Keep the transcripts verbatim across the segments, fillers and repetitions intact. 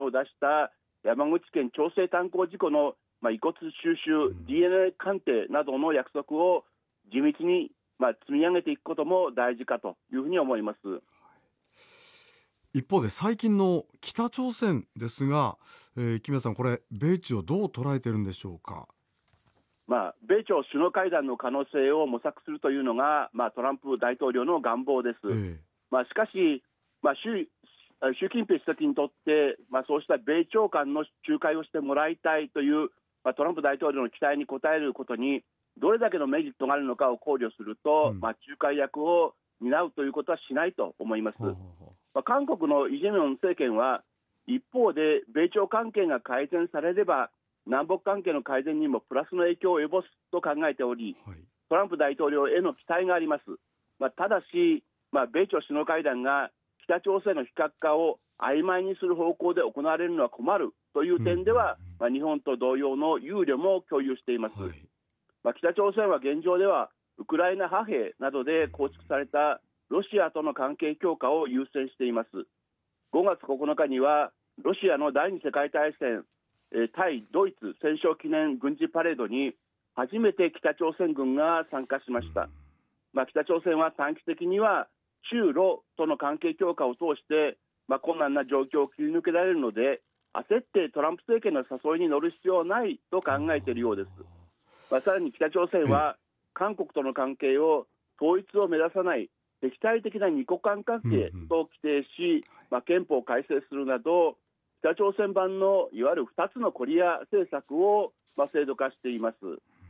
を出した山口県長生炭鉱事故の、まあ、遺骨収集、うん、ディーエヌエー 鑑定などの約束を地道に、まあ、積み上げていくことも大事かというふうに思います。 一方で最近の北朝鮮ですが、えー、木村さん、これ米中をどう捉えているんでしょうか。 まあ、米朝首脳会談の可能性を模索するというのが、まあ、トランプ大統領の願望です。えーまあ、しかし、まあ、習習近平主席にとって、まあ、そうした米朝間の仲介をしてもらいたいという、まあ、トランプ大統領の期待に応えることにどれだけのメリットがあるのかを考慮すると、うんまあ、仲介役を担うということはしないと思います。まあ、韓国のイ・ジェミョン政権は一方で米朝関係が改善されれば南北関係の改善にもプラスの影響を及ぼすと考えており、はい、トランプ大統領への期待があります。まあ、ただし、まあ、米朝首脳会談が北朝鮮の非核化を曖昧にする方向で行われるのは困るという点では、うんまあ、日本と同様の憂慮も共有しています。はいまあ、北朝鮮は現状ではウクライナ派兵などで構築されたロシアとの関係強化を優先しています。ごがつここのかにはロシアの第二次世界大戦対ドイツ戦勝記念軍事パレードに初めて北朝鮮軍が参加しました。まあ、北朝鮮は短期的には中ロとの関係強化を通して、まあ、困難な状況を切り抜けられるので焦ってトランプ政権の誘いに乗る必要はないと考えているようです。まあ、さらに北朝鮮は韓国との関係を統一を目指さない敵対的な二国間関係と規定し、まあ、憲法を改正するなど北朝鮮版のいわゆるふたつのコリア政策を、まあ、制度化しています。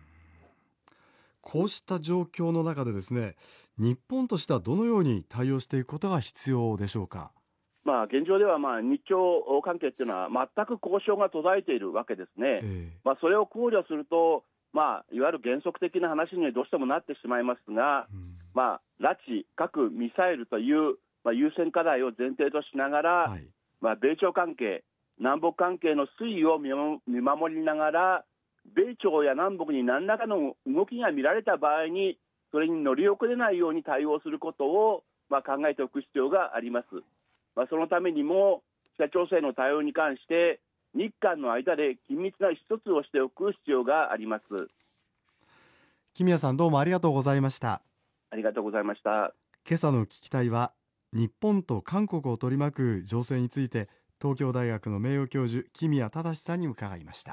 こうした状況の中でですね、日本としてはどのように対応していくことが必要でしょうか。 まあ、現状ではまあ日朝関係というのは全く交渉が途絶えているわけですね。えーまあ、それを考慮すると、まあ、いわゆる原則的な話にどうしてもなってしまいますが、うんまあ、拉致、核、ミサイルという、まあ、優先課題を前提としながら、はいまあ、米朝関係、南北関係の推移を見守りながら米朝や南北に何らかの動きが見られた場合にそれに乗り遅れないように対応することを、まあ、考えておく必要があります。まあ、そのためにも北朝鮮の対応に関して日韓の間で緊密な意思疎通をしておく必要があります。 木宮さん、どうもありがとうございました。 ありがとうございました。 今朝の聞きたいは日本と韓国を取り巻く情勢について東京大学の名誉教授木宮正さんに伺いました。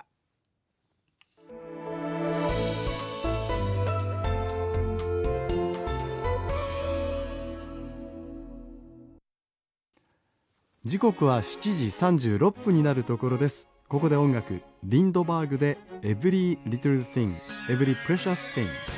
時刻はしちじさんじゅうろっぷんになるところです。ここで音楽、リンドバーグで Every Little Thing Every Precious Thing。